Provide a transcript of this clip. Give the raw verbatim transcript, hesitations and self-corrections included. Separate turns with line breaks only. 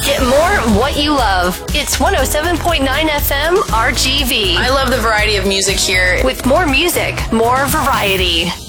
Get more of what you love. It's one oh seven point nine F M R G V.
I love the variety of music here.
With more music, more variety.